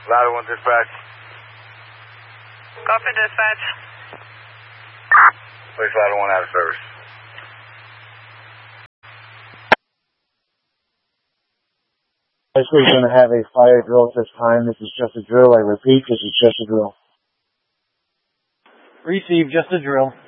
Ladder 1 dispatch. Copy, dispatch. Place Ladder 1 out of service. We're going to have a fire drill at this time. This is just a drill. I repeat, this is just a drill. Receive, just a drill.